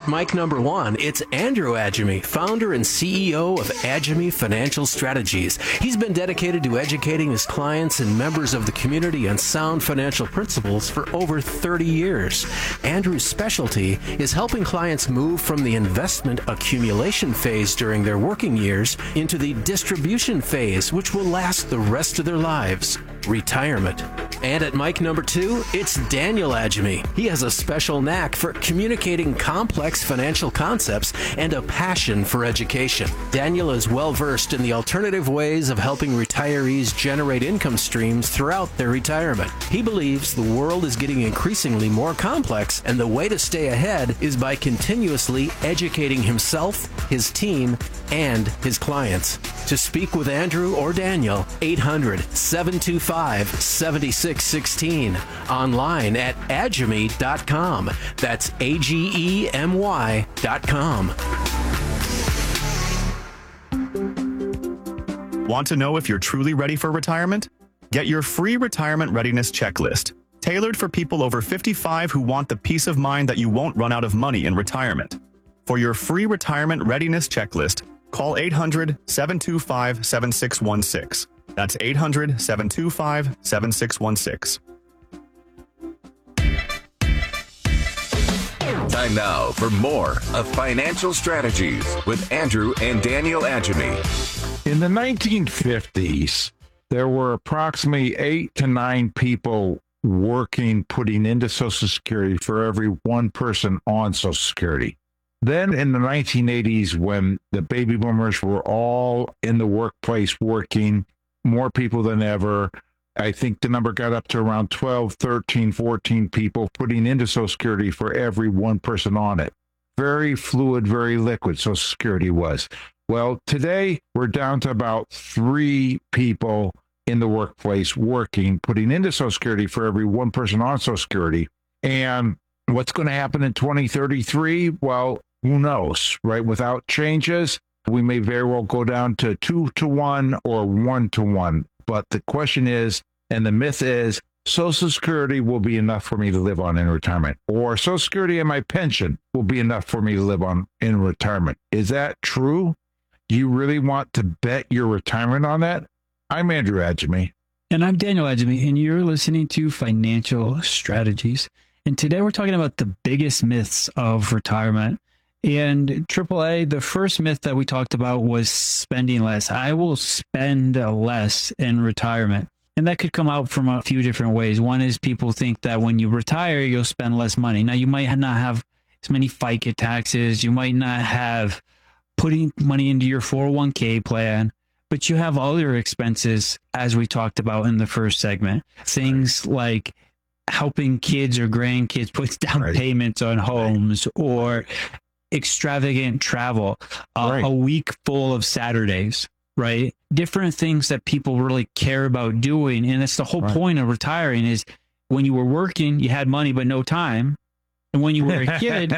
mic number one, it's Andrew Adjemi, founder and CEO of Adjemi Financial Strategies. He's been dedicated to educating his clients and members of the community on sound financial principles for over 30 years. Andrew's specialty is helping clients move from the investment accumulation phase during their working years into the distribution phase, which will last the rest of their lives, retirement. And at mic number two, it's Daniel Adjemi. He has a special knack for communicating complex financial concepts and a passion for education. Daniel is well versed in the alternative ways of helping retirees generate income streams throughout their retirement. He believes the world is getting increasingly more complex, and the way to stay ahead is by continuously educating himself, his team, and his clients. To speak with Andrew or Daniel, 800-725-7616. Online at adjemi.com. That's AGEMY.com. Want to know if you're truly ready for retirement? Get your free retirement readiness checklist, tailored for people over 55 who want the peace of mind that you won't run out of money in retirement. For your free retirement readiness checklist, call 800-725-7616. That's 800-725-7616. Time now for more of Financial Strategies with Andrew and Daniel Adjemi. In the 1950s, there were approximately 8 to 9 people working, putting into Social Security for every one person on Social Security. Then in the 1980s, when the baby boomers were all in the workplace working, more people than ever, I think the number got up to around 12, 13, 14 people putting into Social Security for every one person on it. Very fluid, very liquid Social Security was. Well, today we're down to about 3 people in the workplace working, putting into Social Security for every one person on Social Security. And what's going to happen in 2033? Well, who knows, right? Without changes, we may very well go down to 2 to 1 or 1 to 1. But the question is, and the myth is, Social Security will be enough for me to live on in retirement, or Social Security and my pension will be enough for me to live on in retirement. Is that true? Do you really want to bet your retirement on that? I'm Andrew Adjemi. And I'm Daniel Adjemi, and you're listening to Financial Strategies. And today we're talking about the biggest myths of retirement. And AAA, the first myth that we talked about was spending less. I will spend less in retirement. And that could come out from a few different ways. One is people think that when you retire, you'll spend less money. Now, you might not have as many FICA taxes. You might not have putting money into your 401k plan, but you have other expenses, as we talked about in the first segment. Things like helping kids or grandkids put down payments on homes, or extravagant travel, a week full of Saturdays, right? Different things that people really care about doing. And that's the whole point of retiring is when you were working, you had money, but no time. And when you were a kid,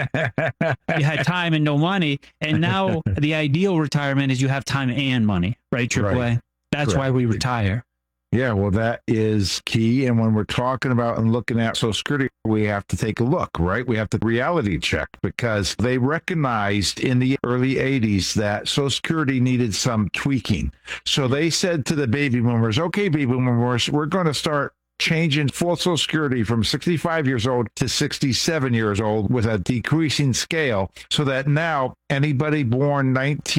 you had time and no money. And now the ideal retirement is you have time and money, right, AAA? Right. That's why we retire. Yeah, well, that is key. And when we're talking about and looking at Social Security, we have to take a look, right? We have to reality check, because they recognized in the early 80s that Social Security needed some tweaking. So they said to the baby boomers, okay, baby boomers, we're going to start changing full Social Security from 65 years old to 67 years old with a decreasing scale, so that now anybody born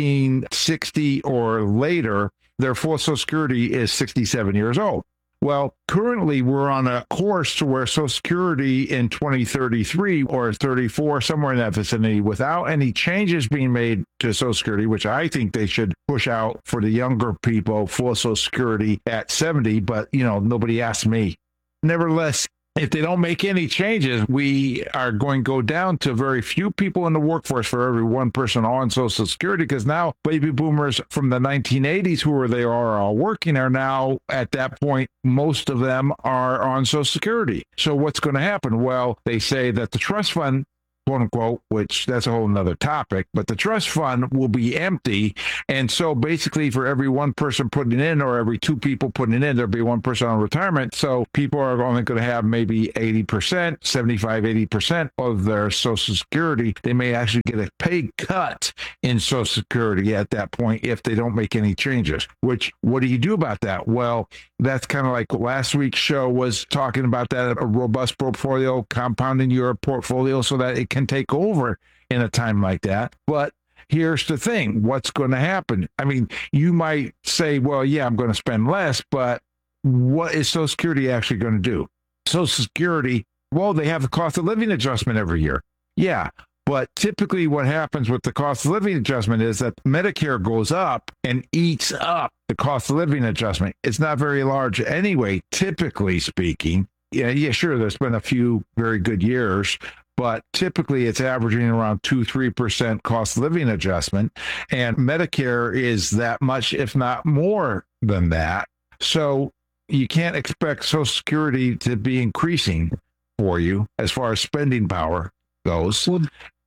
1960 or later, their full Social Security is 67 years old. Well, currently we're on a course to where Social Security in 2033 or 34, somewhere in that vicinity, without any changes being made to Social Security, which I think they should push out for the younger people, full Social Security at 70, but, nobody asked me. Nevertheless, if they don't make any changes, we are going to go down to very few people in the workforce for every one person on Social Security, because now baby boomers from the 1980s who they are all working are now at that point, most of them are on Social Security. So what's going to happen? Well, they say that the trust fund quote unquote, which that's a whole nother topic, but the trust fund will be empty. And so basically for every one person putting in or every two people putting in, there'll be one person on retirement. So people are only going to have maybe 80%, 75, 80% of their Social Security. They may actually get a pay cut in Social Security at that point if they don't make any changes, which what do you do about that? Well, that's kind of like last week's show was talking about that, a robust portfolio, compounding your portfolio so that it can take over in a time like that. But here's the thing, what's going to happen? I mean, you might say, well, yeah, I'm going to spend less, but what is Social Security actually going to do? Social Security, well, they have the cost of living adjustment every year. Yeah. But typically what happens with the cost of living adjustment is that Medicare goes up and eats up the cost of living adjustment. It's not very large anyway, typically speaking. Yeah, sure, there's been a few very good years, but typically it's averaging around 2-3% cost of living adjustment. And Medicare is that much, if not more than that. So you can't expect Social Security to be increasing for you as far as spending power goes. Well,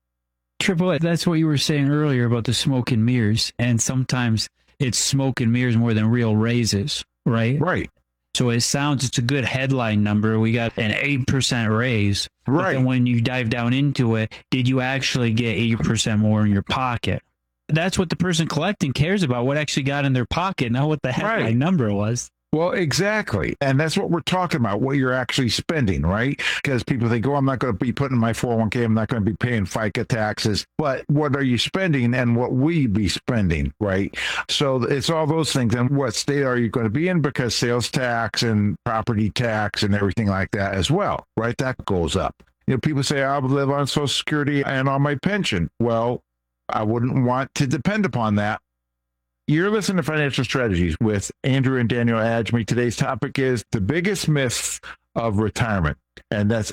AAA, that's what you were saying earlier about the smoke and mirrors. And sometimes it's smoke and mirrors more than real raises, right? Right. So it's a good headline number. We got an 8% raise. Right. And when you dive down into it, did you actually get 8% more in your pocket? That's what the person collecting cares about, what actually got in their pocket, not what the headline number was. Well, exactly. And that's what we're talking about, what you're actually spending, right? Because people think, oh, I'm not going to be putting in my 401k. I'm not going to be paying FICA taxes. But what are you spending and what will you be spending, right? So it's all those things. And what state are you going to be in? Because sales tax and property tax and everything like that as well, right? That goes up. You know, people say, I'll live on Social Security and on my pension. Well, I wouldn't want to depend upon that. You're listening to Financial Strategies with Andrew and Daniel Adjemi. Today's topic is the biggest myths of retirement. And that's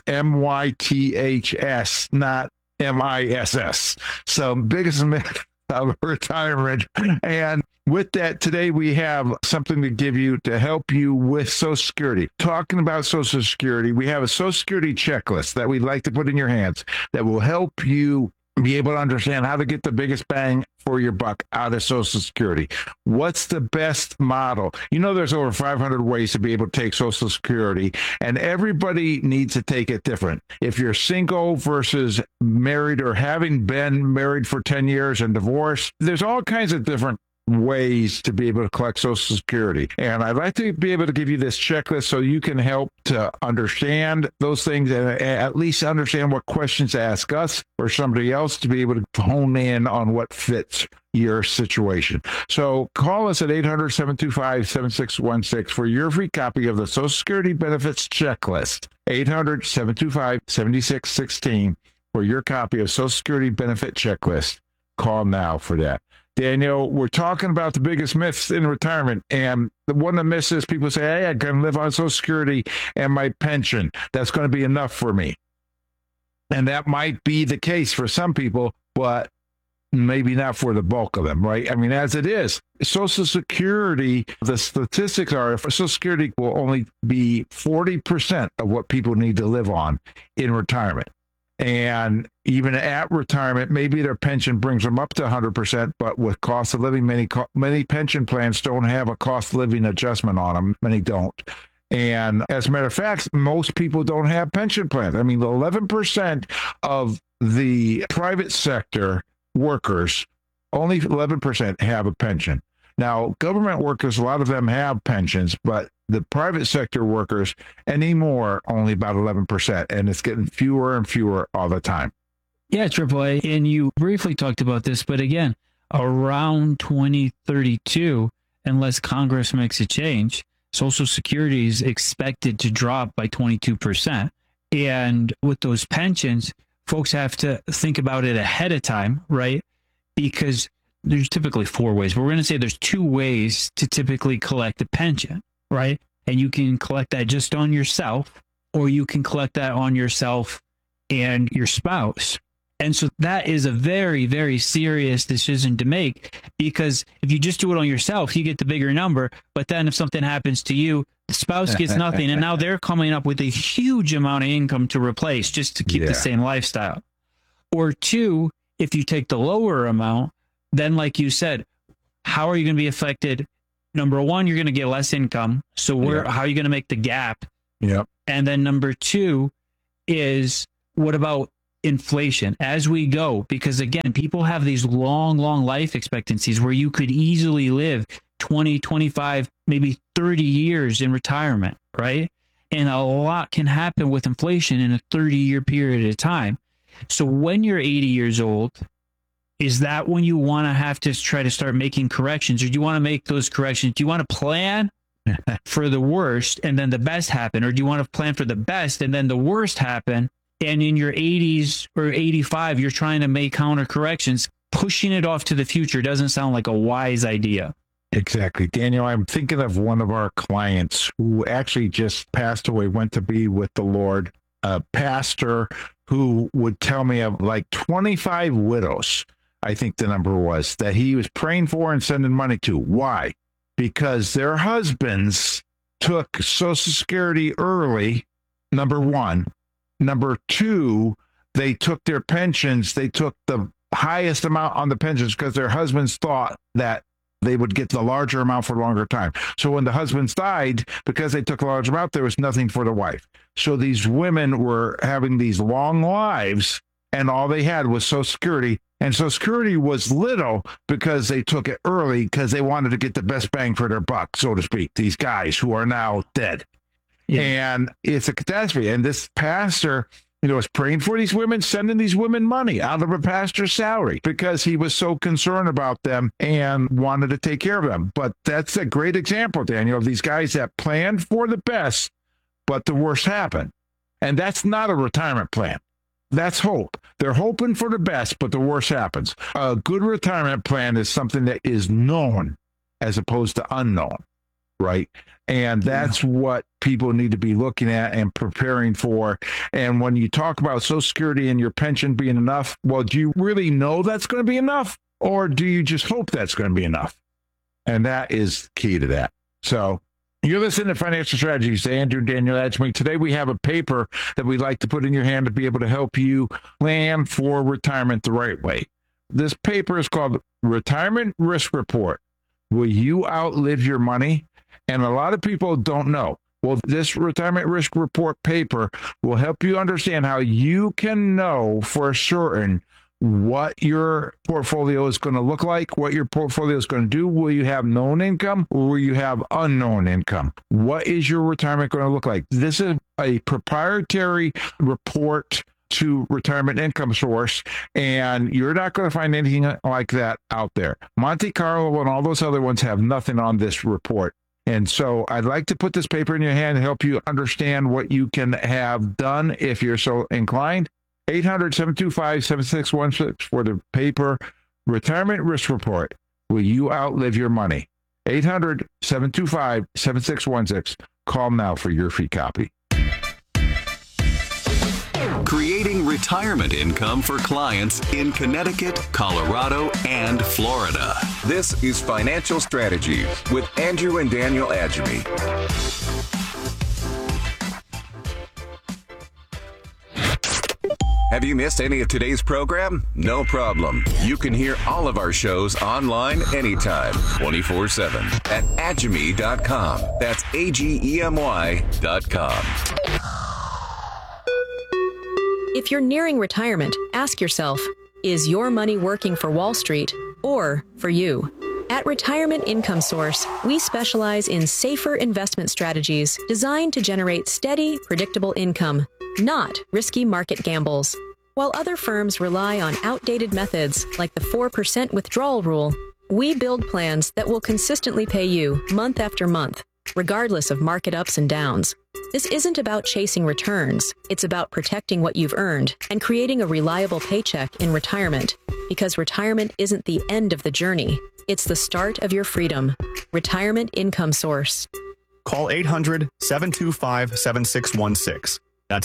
MYTHS, not MISS. So biggest myth of retirement. And with that, today we have something to give you to help you with Social Security. Talking about Social Security, we have a Social Security checklist that we'd like to put in your hands that will help you be able to understand how to get the biggest bang for your buck out of Social Security. What's the best model? You know, there's over 500 ways to be able to take Social Security, and everybody needs to take it different. If you're single versus married or having been married for 10 years and divorced, there's all kinds of different ways to be able to collect Social Security. And I'd like to be able to give you this checklist so you can help to understand those things and at least understand what questions to ask us or somebody else to be able to hone in on what fits your situation. So call us at 800-725-7616 for your free copy of the Social Security Benefits Checklist. 800-725-7616 for your copy of Social Security Benefit Checklist. Call now for that. Daniel, we're talking about the biggest myths in retirement. And one of the myths is people say, hey, I can live on Social Security and my pension. That's going to be enough for me. And that might be the case for some people, but maybe not for the bulk of them, right? I mean, as it is, Social Security, the statistics are Social Security will only be 40% of what people need to live on in retirement. And even at retirement, maybe their pension brings them up to 100%, but with cost of living, many pension plans don't have a cost of living adjustment on them. Many don't. And as a matter of fact, most people don't have pension plans. I mean, 11% of the private sector workers, only 11% have a pension. Now, government workers, a lot of them have pensions, but the private sector workers anymore, only about 11%, and it's getting fewer and fewer all the time. Yeah, AAA, and you briefly talked about this, but again, around 2032, unless Congress makes a change, Social Security is expected to drop by 22%. And with those pensions, folks have to think about it ahead of time, right? Because there's typically 4 ways, but we're going to say there's 2 ways to typically collect a pension, right? And you can collect that just on yourself, or you can collect that on yourself and your spouse. And so that is a very, very serious decision to make, because if you just do it on yourself, you get the bigger number. But then if something happens to you, the spouse gets nothing. And now they're coming up with a huge amount of income to replace just to keep the same lifestyle. Or two, if you take the lower amount, then like you said, how are you going to be affected? Number one, you're going to get less income. So how are you going to make the gap? Yep. And then number two is, what about inflation as we go? Because again, people have these long life expectancies where you could easily live 20, 25, maybe 30 years in retirement, right? And a lot can happen with inflation in a 30-year period of time. So when you're 80 years old, is that when you want to have to try to start making corrections, or do you want to make those corrections? Do you want to plan for the worst and then the best happen? Or do you want to plan for the best and then the worst happen? And in your 80s or 85, you're trying to make counter corrections. Pushing it off to the future doesn't sound like a wise idea. Exactly. Daniel, I'm thinking of one of our clients who actually just passed away, went to be with the Lord, a pastor who would tell me of like 25 widows, I think the number was, that he was praying for and sending money to. Why? Because their husbands took Social Security early, number one. Number two, they took their pensions. They took the highest amount on the pensions because their husbands thought that they would get the larger amount for a longer time. So when the husbands died, because they took a large amount, there was nothing for the wife. So these women were having these long lives, and all they had was Social Security. And Social Security was little because they took it early because they wanted to get the best bang for their buck, so to speak, these guys who are now dead. Yeah. And it's a catastrophe. And this pastor, was praying for these women, sending these women money out of a pastor's salary because he was so concerned about them and wanted to take care of them. But that's a great example, Daniel, of these guys that planned for the best, but the worst happened. And that's not a retirement plan. That's hope. They're hoping for the best, but the worst happens. A good retirement plan is something that is known as opposed to unknown, right? And that's what people need to be looking at and preparing for. And when you talk about Social Security and your pension being enough, well, do you really know that's going to be enough? Or do you just hope that's going to be enough? And that is key to that. So you're listening to Financial Strategies, Andrew and Daniel Adjemi. Today we have a paper that we'd like to put in your hand to be able to help you plan for retirement the right way. This paper is called Retirement Risk Report. Will you outlive your money? And a lot of people don't know. Well, this Retirement Risk Report paper will help you understand how you can know for certain what your portfolio is going to look like, what your portfolio is going to do. Will you have known income or will you have unknown income? What is your retirement going to look like? This is a proprietary report to Retirement Income Source, and you're not going to find anything like that out there. Monte Carlo and all those other ones have nothing on this report. And so I'd like to put this paper in your hand and help you understand what you can have done if you're so inclined. 800-725-7616 for the paper Retirement Risk Report. Will you outlive your money? 800-725-7616. Call now for your free copy. Creating retirement income for clients in Connecticut, Colorado, and Florida. This is Financial Strategies with Andrew and Daniel Adjemi. Have you missed any of today's program? No problem. You can hear all of our shows online anytime, 24/7 at Adjemi.com. That's AGEMY.com. If you're nearing retirement, ask yourself, is your money working for Wall Street or for you? At Retirement Income Source, we specialize in safer investment strategies designed to generate steady, predictable income, not risky market gambles. While other firms rely on outdated methods like the 4% withdrawal rule, we build plans that will consistently pay you month after month, regardless of market ups and downs. This isn't about chasing returns. It's about protecting what you've earned and creating a reliable paycheck in retirement, because retirement isn't the end of the journey. It's the start of your freedom. Retirement Income Source. Call 800-725-7616. That's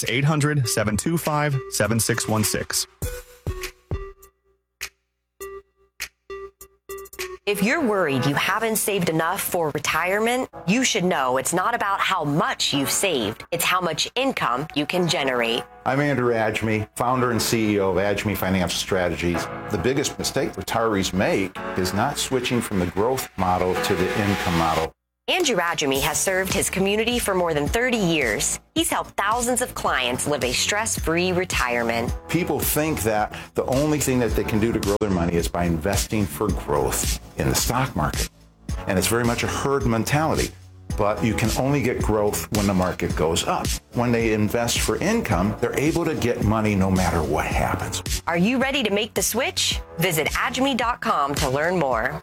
800-725-7616. If you're worried you haven't saved enough for retirement, you should know it's not about how much you've saved. It's how much income you can generate. I'm Andrew Adjemi, founder and CEO of Adjemi Financial Strategies. The biggest mistake retirees make is not switching from the growth model to the income model. Andrew Adjemi has served his community for more than 30 years. He's helped thousands of clients live a stress-free retirement. People think that the only thing that they can do to grow their money is by investing for growth in the stock market. And it's very much a herd mentality. But you can only get growth when the market goes up. When they invest for income, they're able to get money no matter what happens. Are you ready to make the switch? Visit adjemi.com to learn more.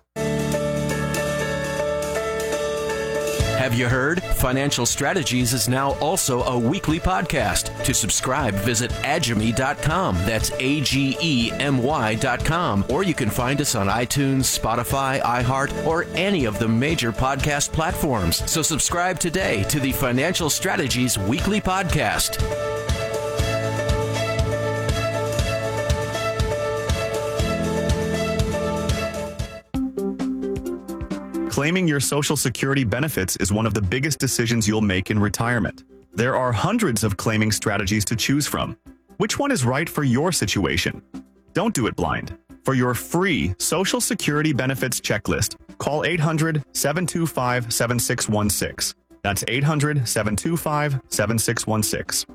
Have you heard? Financial Strategies is now also a weekly podcast. To subscribe, visit Adjemi.com. That's AGEMY.com. Or you can find us on iTunes, Spotify, iHeart, or any of the major podcast platforms. So subscribe today to the Financial Strategies weekly podcast. Claiming your Social Security benefits is one of the biggest decisions you'll make in retirement. There are hundreds of claiming strategies to choose from. Which one is right for your situation? Don't do it blind. For your free Social Security benefits checklist, call 800-725-7616. That's 800-725-7616.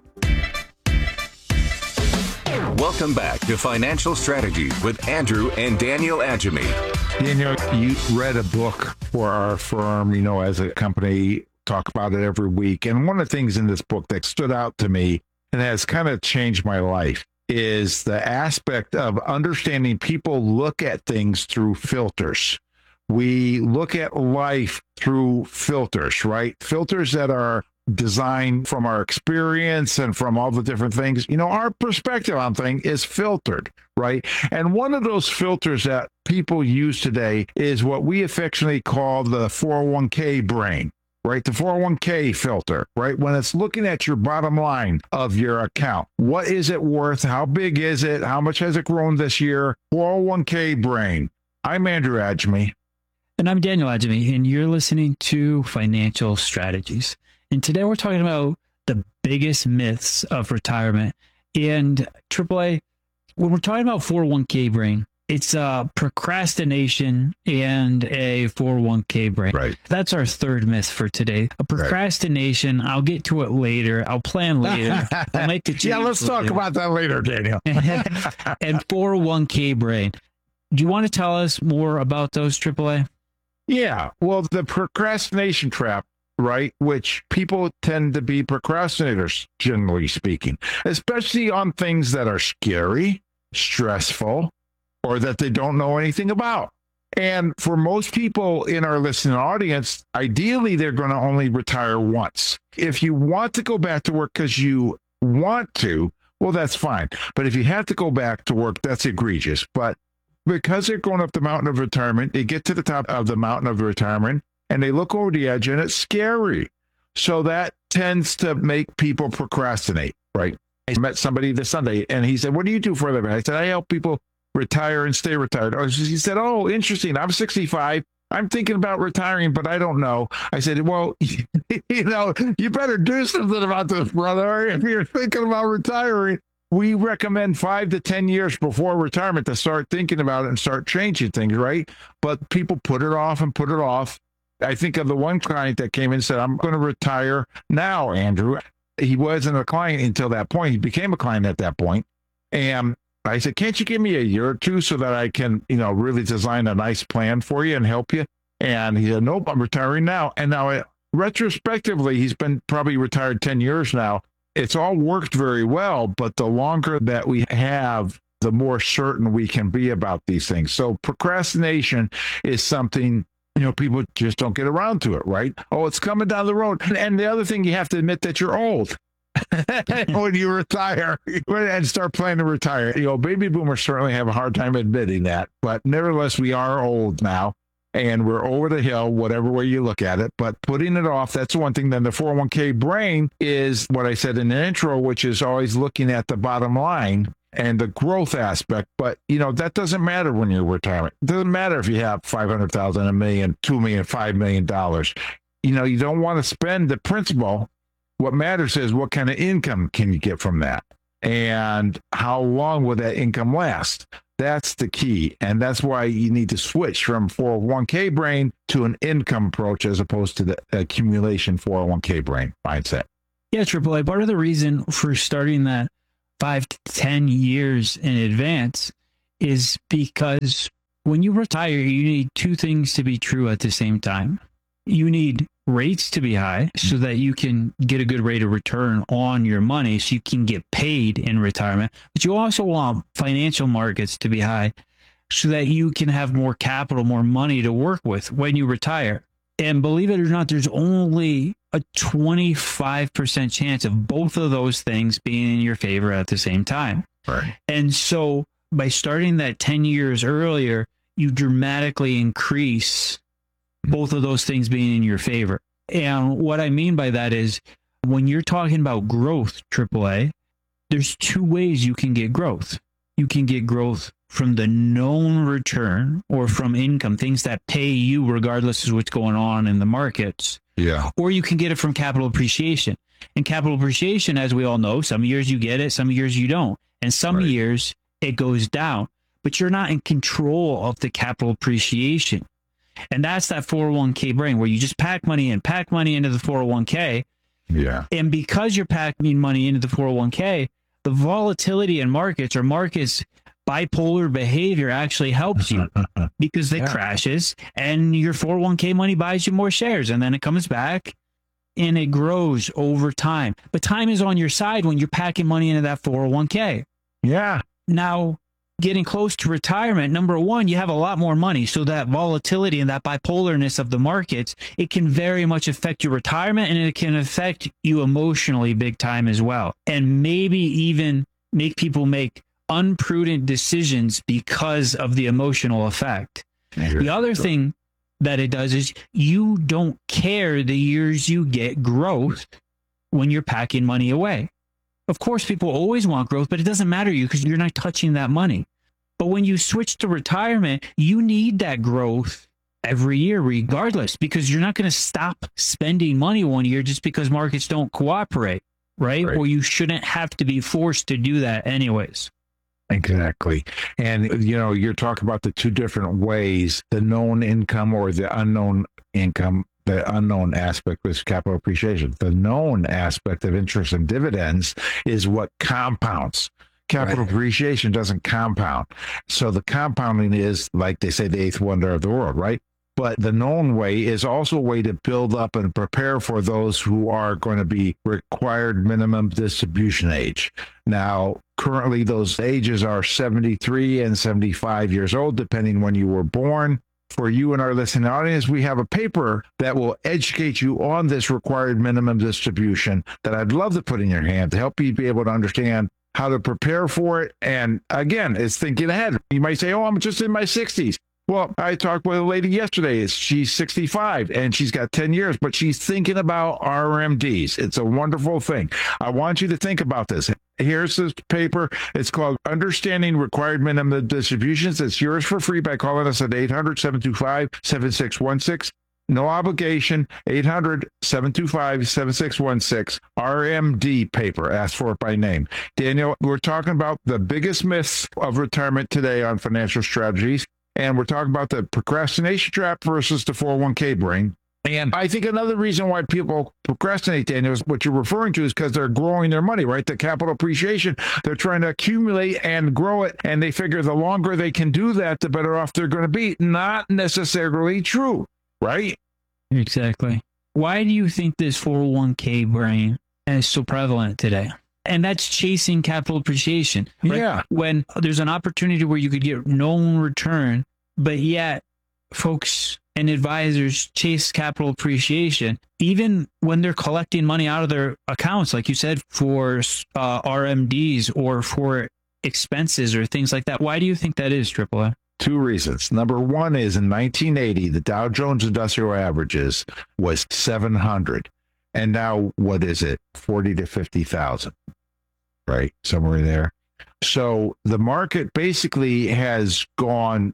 Welcome back to Financial Strategies with Andrew and Daniel Adjemi. Daniel, you read a book for our firm, as a company, talk about it every week. And one of the things in this book that stood out to me and has kind of changed my life is the aspect of understanding people look at things through filters. We look at life through filters, right? Filters that are designed from our experience and from all the different things. Our perspective on things is filtered, right? And one of those filters that people use today is what we affectionately call the 401k brain, right? The 401k filter, right? When it's looking at your bottom line of your account, what is it worth? How big is it? How much has it grown this year? 401k brain. I'm Andrew Adjemi. And I'm Daniel Adjemi, and you're listening to Financial Strategies. And today we're talking about the biggest myths of retirement. And AAA, when we're talking about 401k brain, it's procrastination and a 401k brain. Right. That's our third myth for today. A procrastination, right. I'll get to it later. I'll plan later. I'll make the change. Yeah, let's talk about that later, Daniel. And 401k brain. Do you want to tell us more about those, AAA? Yeah. Well, the procrastination trap, right? Which people tend to be procrastinators, generally speaking, especially on things that are scary, stressful, or that they don't know anything about. And for most people in our listening audience, ideally, they're going to only retire once. If you want to go back to work because you want to, well, that's fine. But if you have to go back to work, that's egregious. But because they're going up the mountain of retirement, they get to the top of the mountain of retirement, and they look over the edge, and it's scary. So that tends to make people procrastinate, right? I met somebody this Sunday, and he said, "What do you do for a living?" I said, "I help people retire and stay retired." He said, "Oh, interesting. I'm 65. I'm thinking about retiring, but I don't know." I said, "Well, you better do something about this, brother. If you're thinking about retiring, we recommend 5 to 10 years before retirement to start thinking about it and start changing things, right? But people put it off and put it off. I think of the one client that came in and said, "I'm going to retire now, Andrew." He wasn't a client until that point. He became a client at that point. And I said, "Can't you give me a year or two so that I can, really design a nice plan for you and help you?" And he said, "Nope, I'm retiring now." And now, retrospectively, he's been probably retired 10 years now. It's all worked very well, but the longer that we have, the more certain we can be about these things. So procrastination is something, people just don't get around to it, right? Oh, it's coming down the road. And the other thing, you have to admit that you're old. When you retire and start planning to retire, baby boomers certainly have a hard time admitting that, but nevertheless, we are old now and we're over the hill, whatever way you look at it. But putting it off, that's one thing. Then the 401k brain is what I said in the intro, which is always looking at the bottom line. and the growth aspect. But, that doesn't matter when you're retirement. It doesn't matter if you have $500,000, $1 million, $2 million, $5 million. You don't want to spend the principal. What matters is what kind of income can you get from that? And how long will that income last? That's the key. And that's why you need to switch from 401k brain to an income approach as opposed to the accumulation 401k brain mindset. Yeah, AAA, part of the reason for starting that 5 to 10 years in advance is because when you retire, you need two things to be true at the same time. You need rates to be high so that you can get a good rate of return on your money so you can get paid in retirement. But you also want financial markets to be high so that you can have more capital, more money to work with when you retire. And believe it or not, there's only a 25% chance of both of those things being in your favor at the same time. Right. And so by starting that 10 years earlier, you dramatically increase both of those things being in your favor. And what I mean by that is when you're talking about growth, AAA, there's two ways you can get growth. You can get growth from the known return or from income, things that pay you regardless of what's going on in the markets. Yeah. Or you can get it from capital appreciation. And capital appreciation, as we all know, some years you get it, some years you don't. And some years it goes down. But you're not in control of the capital appreciation. And that's that 401k brain where you just pack money into the 401k. Yeah. And because you're packing money into the 401k, the volatility in markets or markets bipolar behavior actually helps you because it crashes and your 401k money buys you more shares and then it comes back and it grows over time. But time is on your side when you're packing money into that 401k. Yeah. Now, getting close to retirement, number one, you have a lot more money. So that volatility and that bipolarness of the markets, it can very much affect your retirement and it can affect you emotionally big time as well. And maybe even make people make unprudent decisions because of the emotional effect. The other thing that it does is you don't care the years you get growth when you're packing money away. Of course, people always want growth, but it doesn't matter to you because you're not touching that money. But when you switch to retirement, you need that growth every year regardless, because you're not going to stop spending money one year just because markets don't cooperate, right? Or you shouldn't have to be forced to do that anyways. Exactly. And, you're talking about the two different ways, the known income or the unknown income. The unknown aspect is capital appreciation. The known aspect of interest and dividends is what compounds. Capital appreciation doesn't compound. So the compounding is, like they say, the eighth wonder of the world, right? But the known way is also a way to build up and prepare for those who are going to be required minimum distribution age. Now, currently, those ages are 73 and 75 years old, depending when you were born. For you and our listening audience, we have a paper that will educate you on this required minimum distribution that I'd love to put in your hand to help you be able to understand how to prepare for it. And again, it's thinking ahead. You might say, I'm just in my 60s. Well, I talked with a lady yesterday. She's 65 and she's got 10 years, but she's thinking about RMDs. It's a wonderful thing. I want you to think about this. Here's this paper. It's called Understanding Required Minimum Distributions. It's yours for free by calling us at 800-725-7616. No obligation, 800-725-7616, RMD paper. Ask for it by name. Daniel, we're talking about the biggest myths of retirement today on financial strategies. And we're talking about the procrastination trap versus the 401k brain. And I think another reason why people procrastinate, Daniel, is what you're referring to is because they're growing their money, right? The capital appreciation, they're trying to accumulate and grow it. And they figure the longer they can do that, the better off they're going to be. Not necessarily true, right? Exactly. Why do you think this 401k brain is so prevalent today? And that's chasing capital appreciation. Right? Yeah. When there's an opportunity where you could get known return, but yet folks and advisors chase capital appreciation, even when they're collecting money out of their accounts, like you said, for RMDs or for expenses or things like that. Why do you think that is, AAA? Two reasons. Number one is in 1980, the Dow Jones Industrial Averages was 700. And now, what is it? 40 to 50,000, right? Somewhere there. So the market basically has gone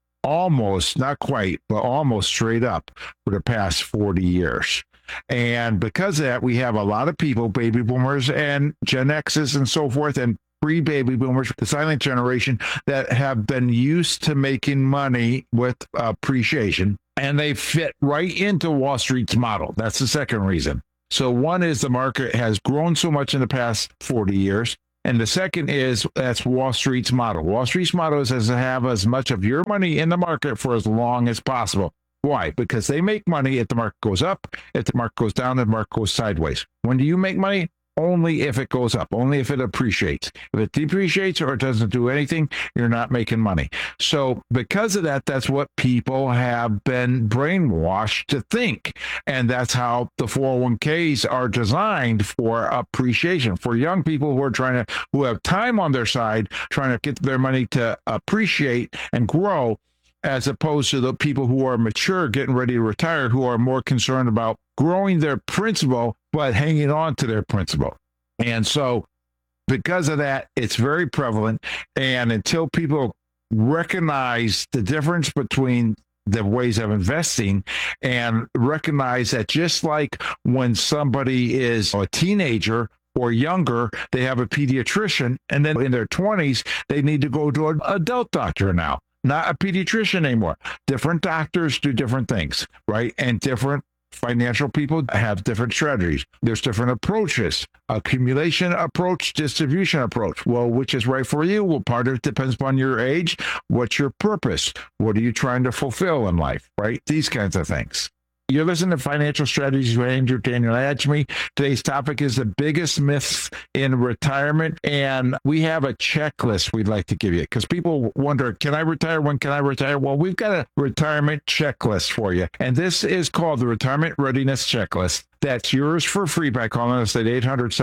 almost, not quite, but almost straight up for the past 40 years. And because of that, we have a lot of people, baby boomers and Gen X's and so forth, and pre-baby boomers, the silent generation, that have been used to making money with appreciation, and they fit right into Wall Street's model. That's the second reason. So one is the market has grown so much in the past 40 years. And the second is that's Wall Street's model. Wall Street's model is to have as much of your money in the market for as long as possible. Why? Because they make money if the market goes up, if the market goes down, if the market goes sideways. When do you make money? Only if it goes up, only if it appreciates. If it depreciates or it doesn't do anything, you're not making money. So because of that, that's what people have been brainwashed to think. And that's how the 401ks are designed for appreciation. For young people who have time on their side, trying to get their money to appreciate and grow, as opposed to the people who are mature, getting ready to retire, who are more concerned about growing their principal, but hanging on to their principal. And so because of that, it's very prevalent. And until people recognize the difference between the ways of investing and recognize that just like when somebody is a teenager or younger, they have a pediatrician, and then in their 20s, they need to go to an adult doctor now. Not a pediatrician anymore. Different doctors do different things, right? And different financial people have different strategies. There's different approaches, accumulation approach, distribution approach. Well, which is right for you? Well, part of it depends upon your age. What's your purpose? What are you trying to fulfill in life, right? These kinds of things. You're listening to Financial Strategies with Andrew Daniel Adjemi. Today's topic is the biggest myths in retirement. And we have a checklist we'd like to give you because people wonder, can I retire? When can I retire? Well, we've got a retirement checklist for you. And this is called the Retirement Readiness Checklist. That's yours for free by calling us at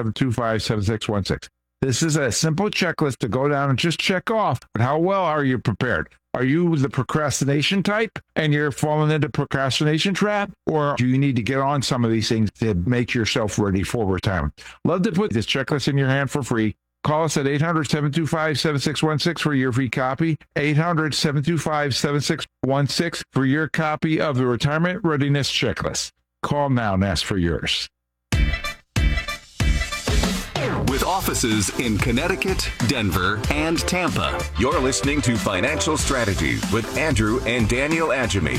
800-725-7616. This is a simple checklist to go down and just check off. But how well are you prepared? Are you the procrastination type and you're falling into procrastination trap? Or do you need to get on some of these things to make yourself ready for retirement? Love to put this checklist in your hand for free. Call us at 800-725-7616 for your free copy. 800-725-7616 for your copy of the Retirement Readiness Checklist. Call now and ask for yours. With offices in Connecticut, Denver, and Tampa, you're listening to Financial Strategies with Andrew and Daniel Adjemi.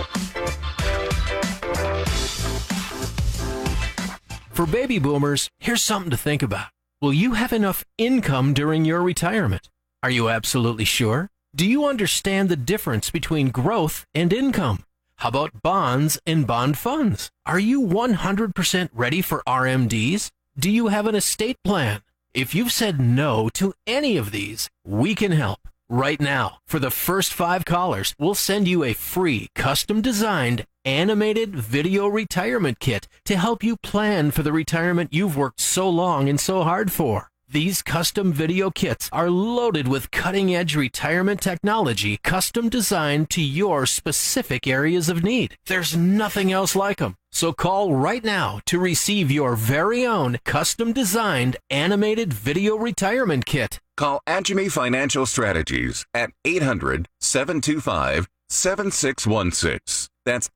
For baby boomers, here's something to think about. Will you have enough income during your retirement? Are you absolutely sure? Do you understand the difference between growth and income? How about bonds and bond funds? Are you 100% ready for RMDs? Do you have an estate plan? If you've said no to any of these, we can help. Right now, for the first 5 callers, we'll send you a free, custom-designed, animated video retirement kit to help you plan for the retirement you've worked so long and so hard for. These custom video kits are loaded with cutting-edge retirement technology custom designed to your specific areas of need. There's nothing else like them. So call right now to receive your very own custom-designed animated video retirement kit. Call Adjemi Financial Strategies at 800-725-7616. That's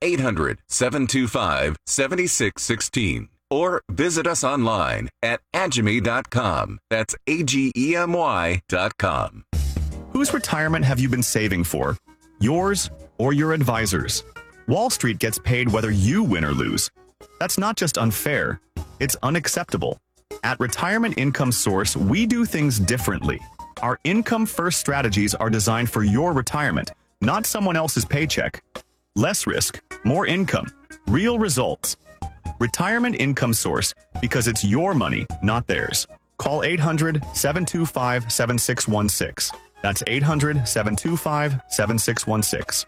800-725-7616. Or visit us online at Adjemi.com. That's AGEMY.com. Whose retirement have you been saving for? Yours or your advisor's? Wall Street gets paid whether you win or lose. That's not just unfair, it's unacceptable. At Retirement Income Source, we do things differently. Our income-first strategies are designed for your retirement, not someone else's paycheck. Less risk, more income, real results. Retirement Income Source, because it's your money, not theirs. Call 800-725-7616. That's 800-725-7616.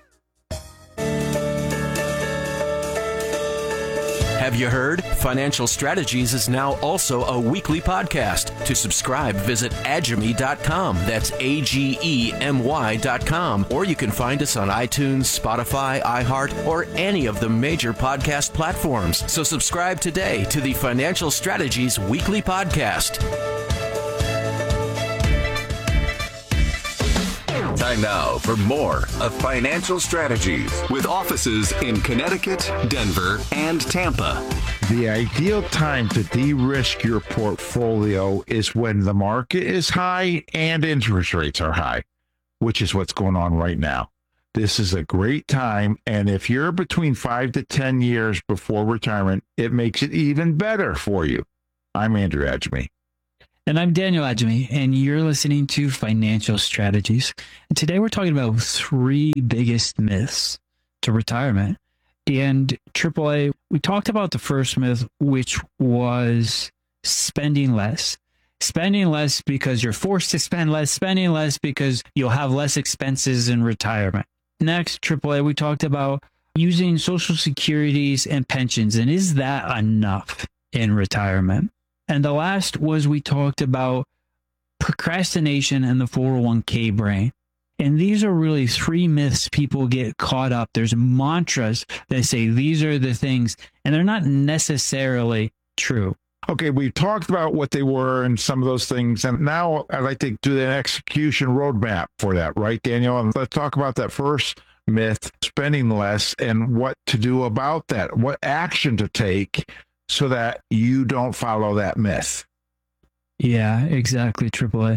Have you heard? Financial Strategies is now also a weekly podcast. To subscribe, visit Adjemi.com. That's AGEMY.com. Or you can find us on iTunes, Spotify, iHeart, or any of the major podcast platforms. So subscribe today to the Financial Strategies weekly podcast. Time now for more of Financial Strategies with offices in Connecticut, Denver, and Tampa. The ideal time to de-risk your portfolio is when the market is high and interest rates are high, which is what's going on right now. This is a great time, and if you're between 5 to 10 years before retirement, it makes it even better for you. I'm Andrew Adjemi. And I'm Daniel Adjemi, and you're listening to Financial Strategies. And today we're talking about 3 biggest myths to retirement. And AAA, we talked about the first myth, which was spending less. Spending less because you're forced to spend less, spending less because you'll have less expenses in retirement. Next, AAA, we talked about using Social Securities and pensions, and is that enough in retirement? And the last was we talked about procrastination and the 401k brain. And these are really 3 myths people get caught up. There's mantras that say these are the things, and they're not necessarily true. Okay, we've talked about what they were and some of those things, and now I'd like to do an execution roadmap for that, right, Daniel? And let's talk about that first myth, spending less, and what to do about that, what action to take so that you don't follow that myth. Yeah, exactly, AAA.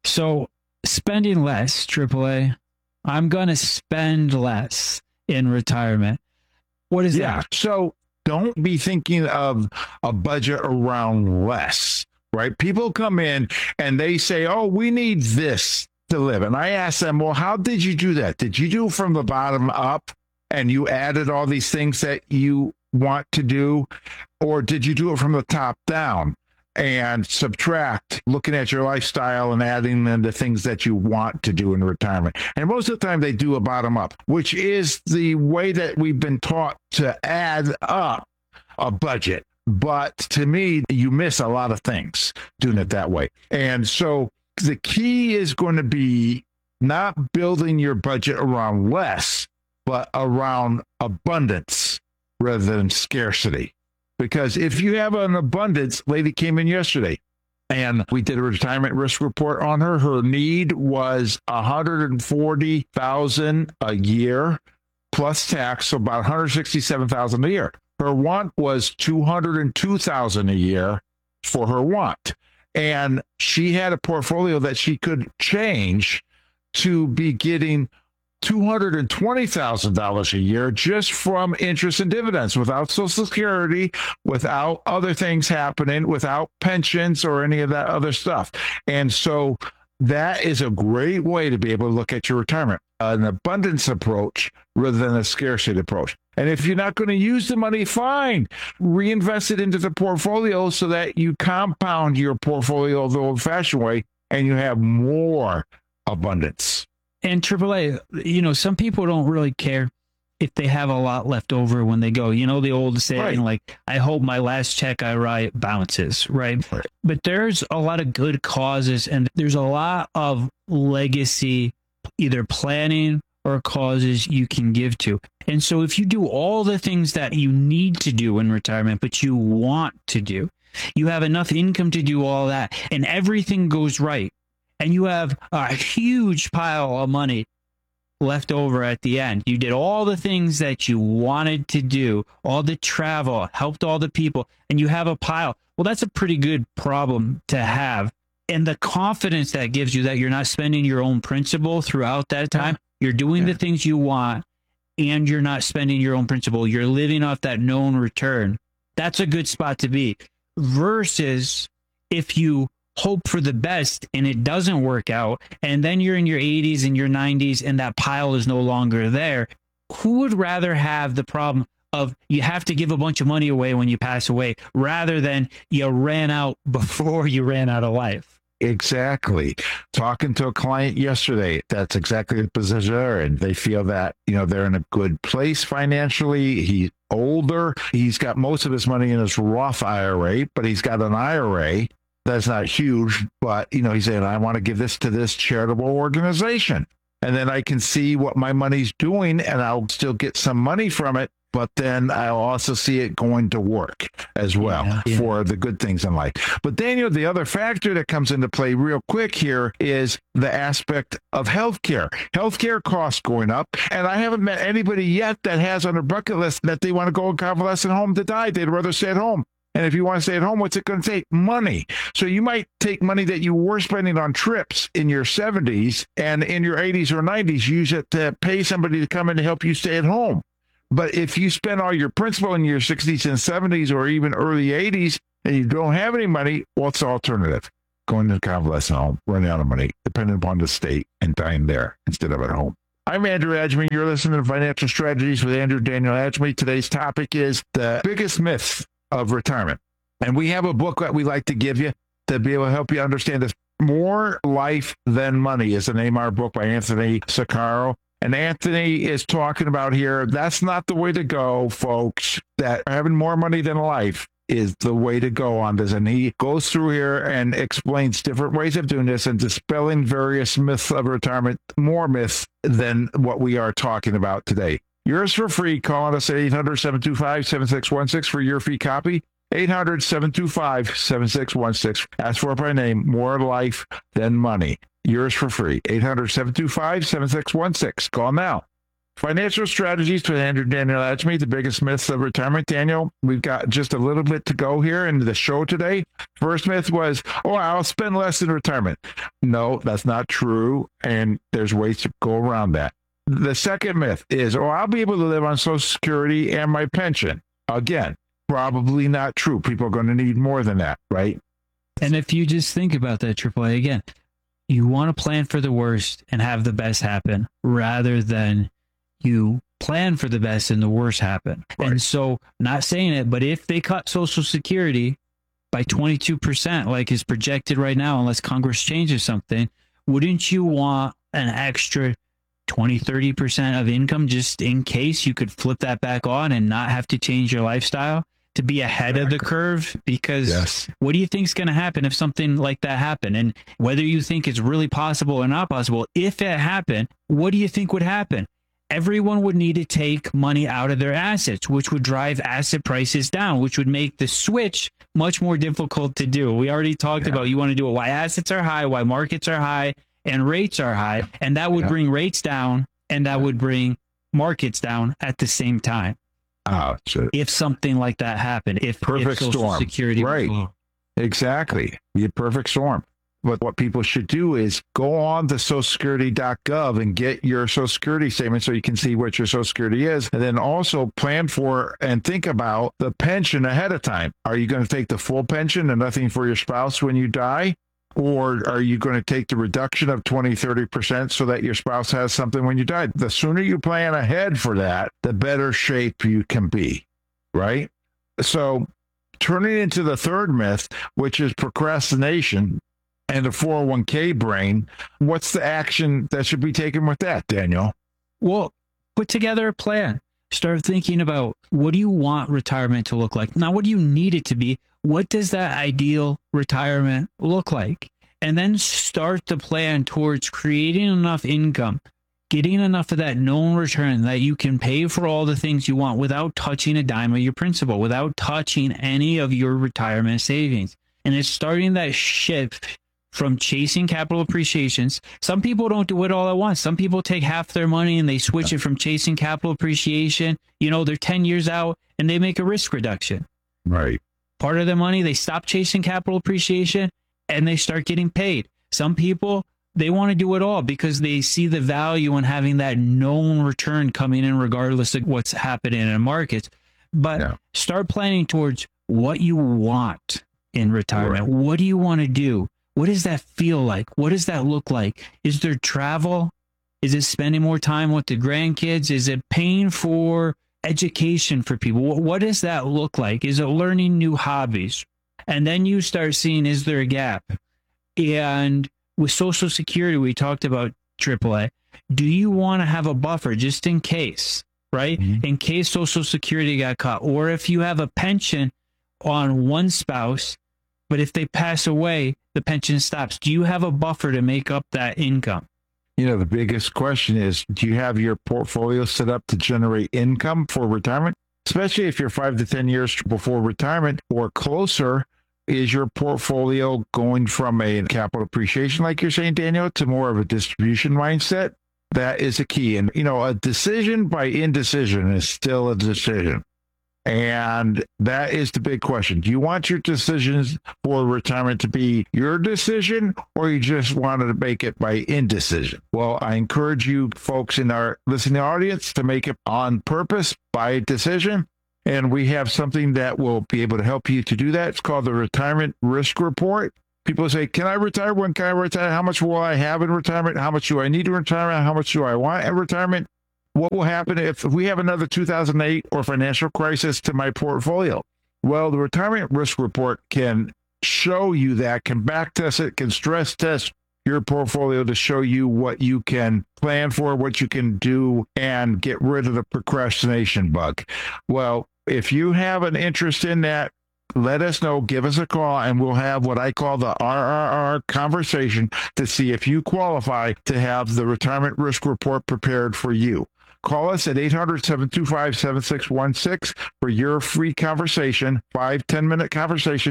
So spending less, AAA, I'm going to spend less in retirement. What is that? So don't be thinking of a budget around less, right? People come in and they say, oh, we need this to live. And I ask them, well, how did you do that? Did you do it from the bottom up and you added all these things that you want to do? Or did you do it from the top down and subtract, looking at your lifestyle and adding in the things that you want to do in retirement? And most of the time they do a bottom up, which is the way that we've been taught to add up a budget. But to me, you miss a lot of things doing it that way. And so the key is going to be not building your budget around less, but around abundance rather than scarcity. Because if you have an abundance, lady came in yesterday and we did a retirement risk report on her. Her need was $140,000 a year plus tax, so about $167,000 a year. Her want was $202,000 a year for her want. And she had a portfolio that she could change to be getting $220,000 a year just from interest and dividends, without Social Security, without other things happening, without pensions or any of that other stuff. And so that is a great way to be able to look at your retirement, an abundance approach rather than a scarcity approach. And if you're not going to use the money, fine, reinvest it into the portfolio so that you compound your portfolio the old-fashioned way and you have more abundance. And AAA, you know, some people don't really care if they have a lot left over when they go. You know, the old saying, right, like, I hope my last check I write bounces, right? But there's a lot of good causes and there's a lot of legacy, either planning or causes you can give to. And so if you do all the things that you need to do in retirement, but you want to do, you have enough income to do all that and everything goes right, and you have a huge pile of money left over at the end. You did all the things that you wanted to do, all the travel, helped all the people, and you have a pile. Well, that's a pretty good problem to have. And the confidence that gives you that you're not spending your own principal throughout that time, you're doing the things you want, and you're not spending your own principal. You're living off that known return. That's a good spot to be. Versus if you hope for the best and it doesn't work out, and then you're in your 80s and your 90s and that pile is no longer there. Who would rather have the problem of you have to give a bunch of money away when you pass away rather than you ran out before you ran out of life? Exactly. Talking to a client yesterday, that's exactly the position they're in. They feel that, you know, they're in a good place financially. He's older. He's got most of his money in his Roth IRA, but he's got an IRA that's not huge, but, you know, he's saying, I want to give this to this charitable organization. And then I can see what my money's doing and I'll still get some money from it. but then I'll also see it going to work as well for the good things in life. But Daniel, the other factor that comes into play real quick here is the aspect of healthcare. Healthcare costs going up, and I haven't met anybody yet that has on their bucket list that they want to go and convalescent home to die. They'd rather stay at home. And if you want to stay at home, what's it going to take? Money. So you might take money that you were spending on trips in your 70s and in your 80s or 90s, use it to pay somebody to come in to help you stay at home. But if you spend all your principal in your 60s and 70s or even early 80s and you don't have any money, what's the alternative? Going to convalescent home, running out of money, depending upon the state, and dying there instead of at home. I'm Andrew Adjemi. You're listening to Financial Strategies with Andrew Daniel Adjemi. Today's topic is the biggest myths of retirement. And we have a book that we like to give you to be able to help you understand this. More Life Than Money is the name of our book by Anthony Saccaro. And Anthony is talking about here, that's not the way to go, folks, that having more money than life is the way to go on this. And he goes through here and explains different ways of doing this and dispelling various myths of retirement, more myths than what we are talking about today. Yours for free. Call us at 800-725-7616 for your free copy. 800-725-7616. Ask for it by name. More Life Than Money. Yours for free. 800-725-7616. Call now. Financial Strategies with Andrew Daniel Adjemi, the biggest myths of retirement. Daniel, we've got just a little bit to go here in the show today. First myth was, I'll spend less in retirement. No, that's not true. And there's ways to go around that. The second myth is, I'll be able to live on Social Security and my pension. Again, probably not true. People are going to need more than that, right? And if you just think about that, AAA, again, you want to plan for the worst and have the best happen rather than you plan for the best and the worst happen. Right. And so, not saying it, but if they cut Social Security by 22%, like is projected right now, unless Congress changes something, wouldn't you want an extra 20-30% of income just in case you could flip that back on and not have to change your lifestyle to be ahead of the curve? Because what do you think is going to happen if something like that happened? And whether you think it's really possible or not possible, if it happened, what do you think would happen? Everyone would need to take money out of their assets, which would drive asset prices down, which would make the switch much more difficult to do. We already talked about you want to do it why assets are high, why markets are high, and rates are high, and that would bring rates down, and that would bring markets down at the same time. If something like that happened, if Social storm. Security right, exactly, be a perfect storm. But what people should do is go on to socialsecurity.gov and get your Social Security statement so you can see what your Social Security is, and then also plan for and think about the pension ahead of time. Are you going to take the full pension and nothing for your spouse when you die? Or are you going to take the reduction of 20-30% so that your spouse has something when you die? The sooner you plan ahead for that, the better shape you can be, right? So turning into the third myth, which is procrastination and the 401k brain, what's the action that should be taken with that, Daniel? Well, put together a plan. Start thinking about, what do you want retirement to look like? Not what do you need it to be? What does that ideal retirement look like? And then start the plan towards creating enough income, getting enough of that known return that you can pay for all the things you want without touching a dime of your principal, without touching any of your retirement savings. And it's starting that shift from chasing capital appreciations. Some people don't do it all at once. Some people take half their money and they switch it from chasing capital appreciation. They're 10 years out and they make a risk reduction. Right. Part of their money, they stop chasing capital appreciation and they start getting paid. Some people, they want to do it all because they see the value in having that known return coming in regardless of what's happening in the markets. But start planning towards what you want in retirement. Right. What do you want to do? What does that feel like? What does that look like? Is there travel? Is it spending more time with the grandkids? Is it paying for education for people? What does that look like? Is it learning new hobbies? And then you start seeing, is there a gap? And with Social Security, we talked about AAA. Do you want to have a buffer just in case, right? Mm-hmm. In case Social Security got cut, or if you have a pension on one spouse, but if they pass away, the pension stops. Do you have a buffer to make up that income? The biggest question is, do you have your portfolio set up to generate income for retirement? Especially if you're 5 to 10 years before retirement or closer. Is your portfolio going from a capital appreciation, like you're saying, Daniel, to more of a distribution mindset? That is a key. And, a decision by indecision is still a decision. And that is the big question. Do you want your decisions for retirement to be your decision, or you just wanted to make it by indecision? Well, I encourage you folks in our listening audience to make it on purpose by decision. And we have something that will be able to help you to do that. It's called the Retirement Risk Report. People say, can I retire? When can I retire? How much will I have in retirement? How much do I need in retirement? How much do I want in retirement? What will happen if we have another 2008 or financial crisis to my portfolio? Well, the Retirement Risk Report can show you that, can back test it, can stress test your portfolio to show you what you can plan for, what you can do, and get rid of the procrastination bug. Well, if you have an interest in that, let us know, give us a call, and we'll have what I call the RRR conversation to see if you qualify to have the Retirement Risk Report prepared for you. Call us at 800-725-7616 for your free conversation, 5-10-minute conversation,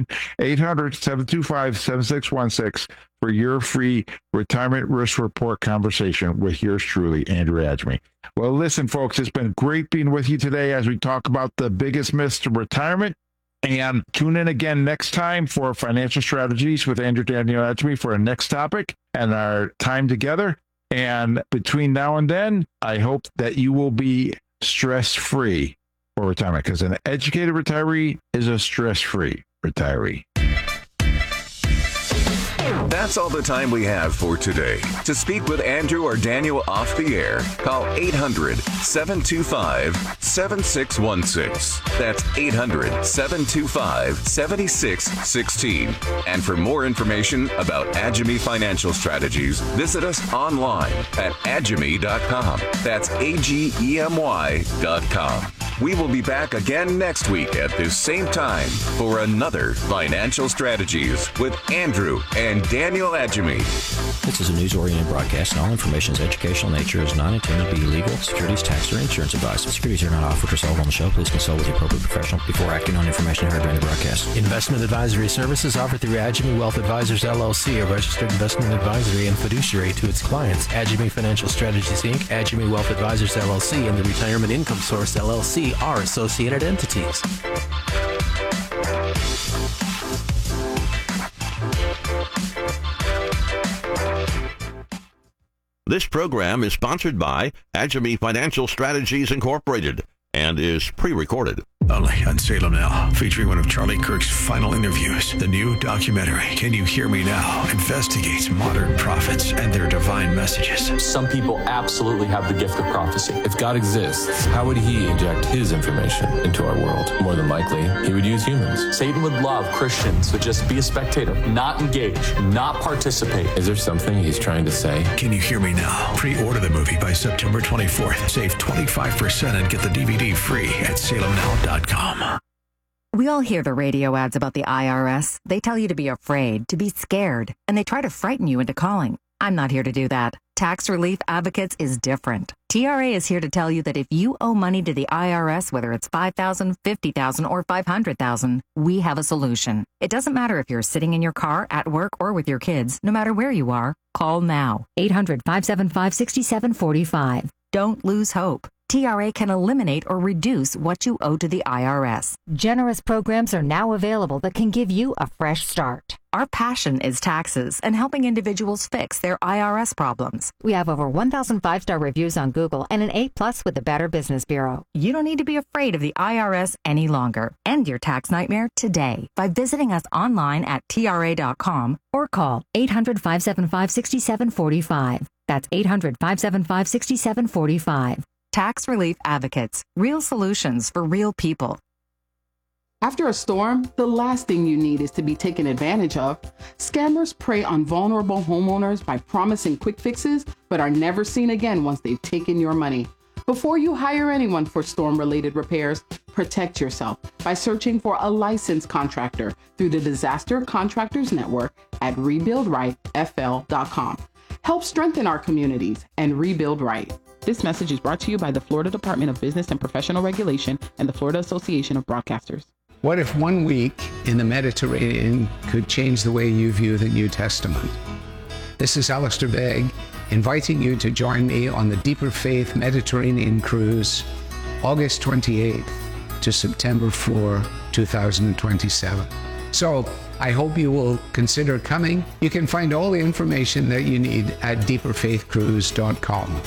800-725-7616 for your free Retirement Risk Report conversation with yours truly, Andrew Adjemi. Well, listen, folks, it's been great being with you today as we talk about the biggest myths to retirement. And tune in again next time for Financial Strategies with Andrew Daniel Adjemi for our next topic and our time together. And between now and then, I hope that you will be stress-free for retirement, because an educated retiree is a stress-free retiree. That's all the time we have for today. To speak with Andrew or Daniel off the air, call 800-725-7616. That's 800-725-7616. And for more information about Adjemi Financial Strategies, visit us online at adjemi.com. That's AGEMY.com. We will be back again next week at this same time for another Financial Strategies with Andrew and Daniel Adjemi. This is a news-oriented broadcast, and all information is educational in nature, is not intended to be legal, securities, tax, or insurance advice. Securities are not offered or sold on the show. Please consult with the appropriate professional before acting on information heard during the broadcast. Investment advisory services offered through Adjemi Wealth Advisors, LLC, a registered investment advisory and fiduciary to its clients. Adjemi Financial Strategies, Inc., Adjemi Wealth Advisors, LLC, and the Retirement Income Source, LLC are associated entities. This program is sponsored by Adjemi Financial Strategies Incorporated and is pre-recorded. Only on Salem Now, featuring one of Charlie Kirk's final interviews. The new documentary, Can You Hear Me Now?, investigates modern prophets and their divine messages. Some people absolutely have the gift of prophecy. If God exists, how would he inject his information into our world? More than likely, he would use humans. Satan would love Christians to just be a spectator, not engage, not participate. Is there something he's trying to say? Can You Hear Me Now? Pre-order the movie by September 24th. Save 25% and get the DVD free at salemnow.com. We all hear the radio ads about the IRS. They tell you to be afraid, to be scared, and they try to frighten you into calling. I'm not here to do that. Tax Relief Advocates is different. TRA is here to tell you that if you owe money to the IRS, whether it's $5,000, $50,000, or $500,000, we have a solution. It doesn't matter if you're sitting in your car, at work, or with your kids. No matter where you are, call now. 800-575-6745. Don't lose hope. TRA can eliminate or reduce what you owe to the IRS. Generous programs are now available that can give you a fresh start. Our passion is taxes and helping individuals fix their IRS problems. We have over 1,000 5-star reviews on Google and an A+ with the Better Business Bureau. You don't need to be afraid of the IRS any longer. End your tax nightmare today by visiting us online at TRA.com or call 800-575-6745. That's 800-575-6745. Tax Relief Advocates, real solutions for real people. After a storm, the last thing you need is to be taken advantage of. Scammers prey on vulnerable homeowners by promising quick fixes, but are never seen again once they've taken your money. Before you hire anyone for storm-related repairs, protect yourself by searching for a licensed contractor through the Disaster Contractors Network at rebuildrightfl.com. help strengthen our communities, and rebuild right. This message is brought to you by the Florida Department of Business and Professional Regulation and the Florida Association of Broadcasters. What if 1 week in the Mediterranean could change the way you view the New Testament? This is Alistair Begg, inviting you to join me on the Deeper Faith Mediterranean Cruise, August 28th to September 4, 2027. So I hope you will consider coming. You can find all the information that you need at deeperfaithcruise.com.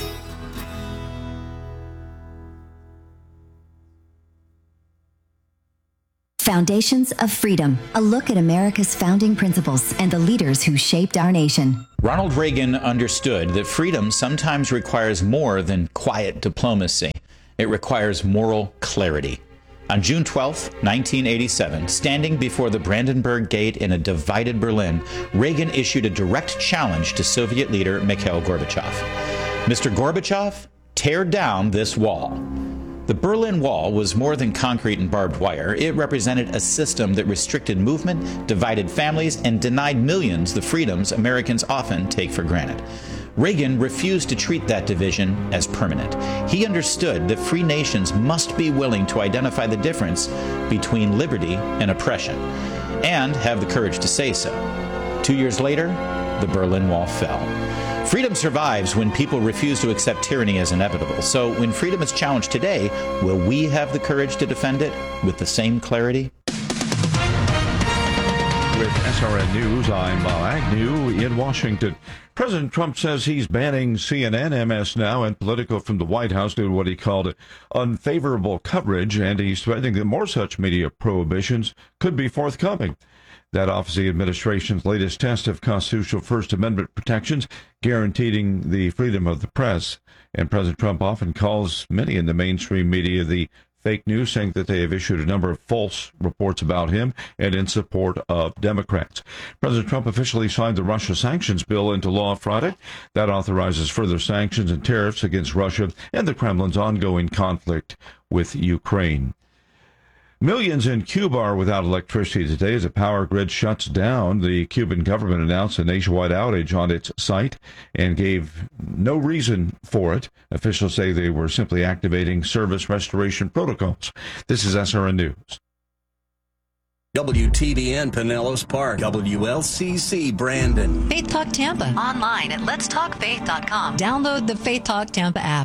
Foundations of Freedom, a look at America's founding principles and the leaders who shaped our nation. Ronald Reagan understood that freedom sometimes requires more than quiet diplomacy. It requires moral clarity. On June 12, 1987, standing before the Brandenburg Gate in a divided Berlin, Reagan issued a direct challenge to Soviet leader Mikhail Gorbachev. Mr. Gorbachev, tear down this wall. The Berlin Wall was more than concrete and barbed wire. It represented a system that restricted movement, divided families, and denied millions the freedoms Americans often take for granted. Reagan refused to treat that division as permanent. He understood that free nations must be willing to identify the difference between liberty and oppression, and have the courage to say so. 2 years later, the Berlin Wall fell. Freedom survives when people refuse to accept tyranny as inevitable. So when freedom is challenged today, will we have the courage to defend it with the same clarity? With SRN News, I'm Bob Agnew in Washington. President Trump says he's banning CNN, MS Now, and Politico from the White House due to what he called unfavorable coverage, and he's threatening that more such media prohibitions could be forthcoming. That offers the administration's latest test of constitutional First Amendment protections, guaranteeing the freedom of the press. And President Trump often calls many in the mainstream media the fake news, saying that they have issued a number of false reports about him and in support of Democrats. President Trump officially signed the Russia sanctions bill into law Friday. That authorizes further sanctions and tariffs against Russia and the Kremlin's ongoing conflict with Ukraine. Millions in Cuba are without electricity today as the power grid shuts down. The Cuban government announced a nationwide outage on its site and gave no reason for it. Officials say they were simply activating service restoration protocols. This is SRN News. WTVN Pinellas Park, WLCC Brandon. Faith Talk Tampa. Online at letstalkfaith.com. Download the Faith Talk Tampa app.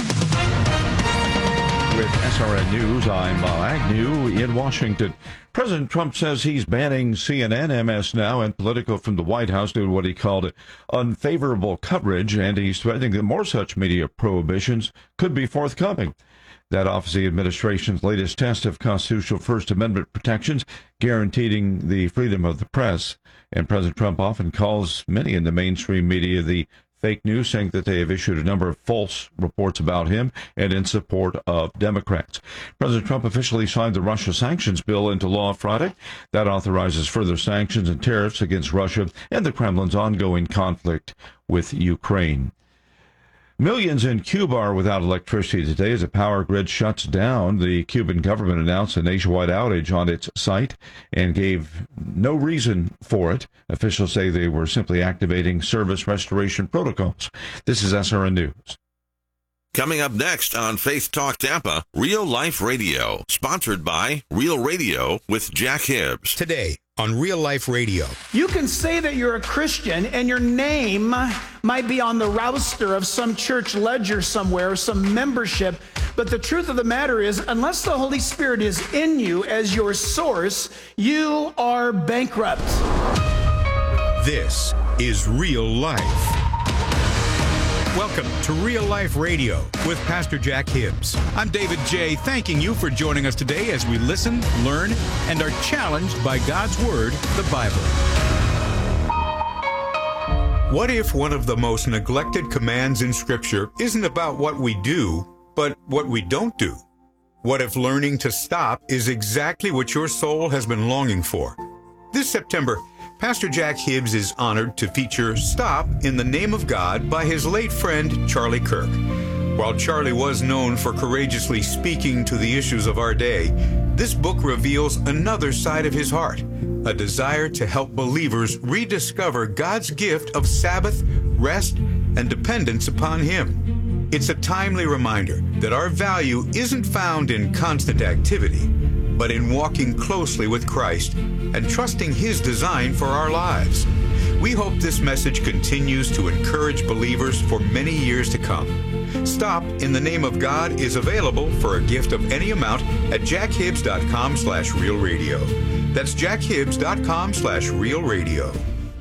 With SRN News, I'm Bob Agnew in Washington. President Trump says he's banning CNN, MS Now, and Politico from the White House due to what he called unfavorable coverage, and he's threatening that more such media prohibitions could be forthcoming. That offers the administration's latest test of constitutional First Amendment protections, guaranteeing the freedom of the press. And President Trump often calls many in the mainstream media the fake news, saying that they have issued a number of false reports about him and in support of Democrats. President Trump officially signed the Russia sanctions bill into law Friday. That authorizes further sanctions and tariffs against Russia and the Kremlin's ongoing conflict with Ukraine. Millions in Cuba are without electricity today as the power grid shuts down. The Cuban government announced a nationwide outage on its site and gave no reason for it. Officials say they were simply activating service restoration protocols. This is SRN News. Coming up next on Faith Talk Tampa, Real Life Radio, sponsored by Real Radio with Jack Hibbs. Today on Real Life Radio. You can say that you're a Christian and your name might be on the roster of some church ledger somewhere, some membership, but the truth of the matter is, unless the Holy Spirit is in you as your source, you are bankrupt. This is Real Life. Welcome to Real Life Radio with Pastor Jack Hibbs. I'm David J., thanking you for joining us today as we listen, learn, and are challenged by God's Word, the Bible. What if one of the most neglected commands in Scripture isn't about what we do, but what we don't do? What if learning to stop is exactly what your soul has been longing for? This September, Pastor Jack Hibbs is honored to feature Stop in the Name of God by his late friend Charlie Kirk. While Charlie was known for courageously speaking to the issues of our day, this book reveals another side of his heart, a desire to help believers rediscover God's gift of Sabbath, rest, and dependence upon Him. It's a timely reminder that our value isn't found in constant activity, but in walking closely with Christ and trusting His design for our lives. We hope this message continues to encourage believers for many years to come. Stop in the Name of God is available for a gift of any amount at jackhibbs.com/realradio. That's jackhibbs.com/realradio.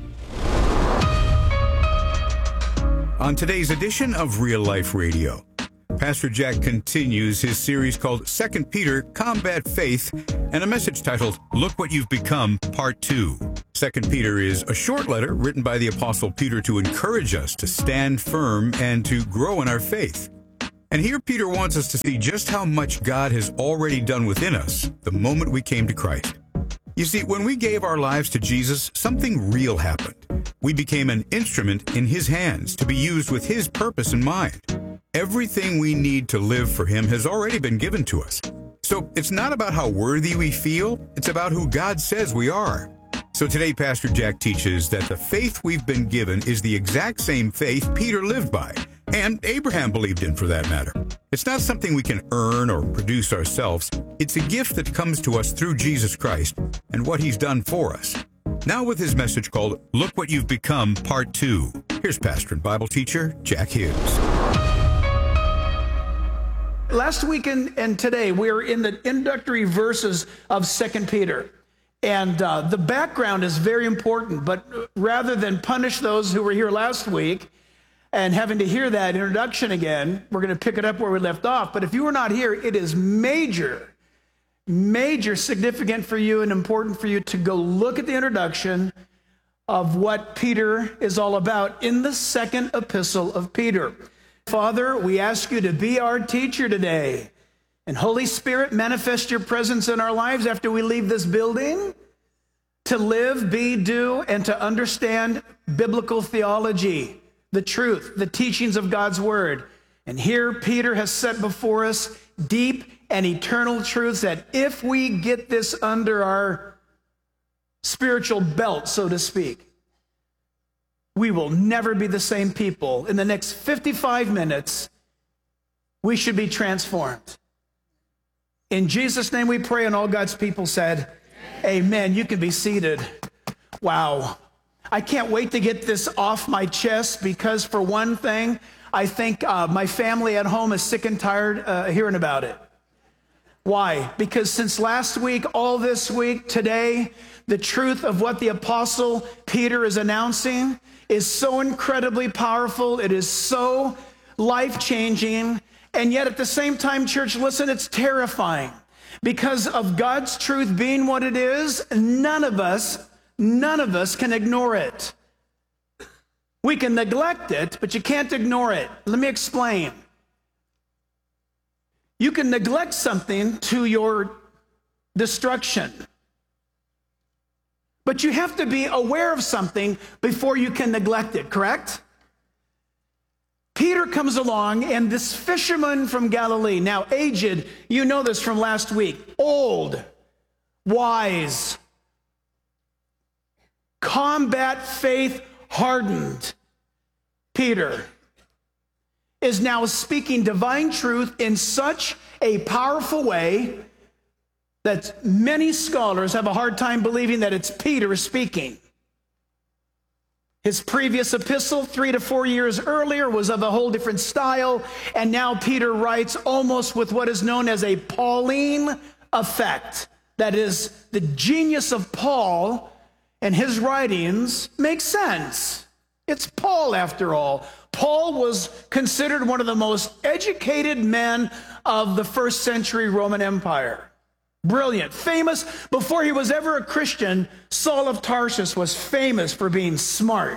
On today's edition of Real Life Radio, Pastor Jack continues his series called 2 Peter, Combat Faith, and a message titled, Look What You've Become, Part 2. 2 Peter is a short letter written by the Apostle Peter to encourage us to stand firm and to grow in our faith. And here Peter wants us to see just how much God has already done within us the moment we came to Christ. You see, when we gave our lives to Jesus, something real happened. We became an instrument in His hands to be used with His purpose in mind. Everything we need to live for Him has already been given to us. So it's not about how worthy we feel, it's about who God says we are. So today, Pastor Jack teaches that the faith we've been given is the exact same faith Peter lived by, and Abraham believed in for that matter. It's not something we can earn or produce ourselves. It's a gift that comes to us through Jesus Christ and what He's done for us. Now with his message called Look What You've Become, Part 2. Here's pastor and Bible teacher Jack Hibbs. Last week and today, we're in the introductory verses of 2 Peter. And the background is very important, but rather than punish those who were here last week and having to hear that introduction again, we're going to pick it up where we left off. But if you were not here, it is major significant for you and important for you to go look at the introduction of what Peter is all about in the second epistle of Peter. Father, we ask you to be our teacher today. And Holy Spirit, manifest your presence in our lives after we leave this building to live, be, do, and to understand biblical theology, the truth, the teachings of God's word. And here Peter has set before us deep and eternal truths that if we get this under our spiritual belt, so to speak, we will never be the same people. In the next 55 minutes, we should be transformed. In Jesus' name we pray, and all God's people said, Amen. You can be seated. Wow. I can't wait to get this off my chest because, for one thing, I think my family at home is sick and tired hearing about it. Why? Because since last week, all this week, today, the truth of what the Apostle Peter is announcing is so incredibly powerful. It is so life-changing. And yet at the same time, church, listen, it's terrifying. Because of God's truth being what it is, none of us can ignore it. We can neglect it, but you can't ignore it. Let me explain. You can neglect something to your destruction. But you have to be aware of something before you can neglect it, correct? Peter comes along, and this fisherman from Galilee, now aged, you know this from last week, old, wise, combat faith hardened, Peter is now speaking divine truth in such a powerful way that many scholars have a hard time believing that it's Peter speaking. His previous epistle, 3 to 4 years earlier, was of a whole different style, and now Peter writes almost with what is known as a Pauline effect. That is, the genius of Paul and his writings makes sense. It's Paul, after all. Paul was considered one of the most educated men of the first century Roman Empire. Brilliant, famous. Before he was ever a Christian, Saul of Tarsus was famous for being smart.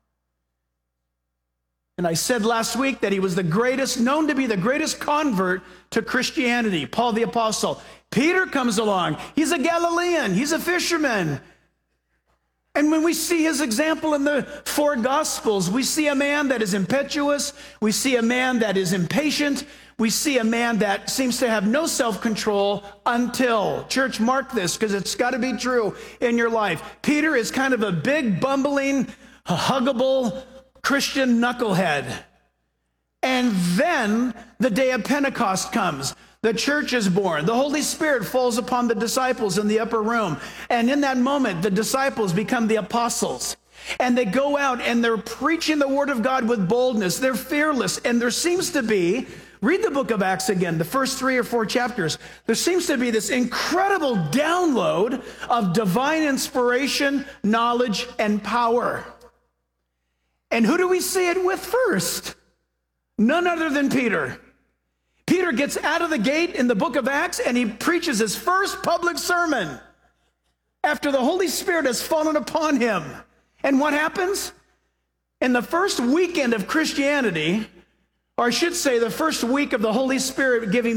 And I said last week that he was the greatest, known to be the greatest convert to Christianity, Paul the Apostle. Peter comes along. He's a Galilean. He's a fisherman. And when we see his example in the four Gospels, we see a man that is impetuous. We see a man that is impatient. We see a man that seems to have no self-control until, church, mark this because it's got to be true in your life. Peter is kind of a big, bumbling, huggable, Christian knucklehead. And then the day of Pentecost comes. The church is born. The Holy Spirit falls upon the disciples in the upper room. And in that moment, the disciples become the apostles. And they go out and they're preaching the word of God with boldness. They're fearless. And there seems to be, read the book of Acts again, the first 3 or 4 chapters. There seems to be this incredible download of divine inspiration, knowledge, and power. And who do we see it with first? None other than Peter. Peter gets out of the gate in the book of Acts and he preaches his first public sermon after the Holy Spirit has fallen upon him. And what happens? In the first weekend of Christianity, or I should say the first week of the Holy Spirit giving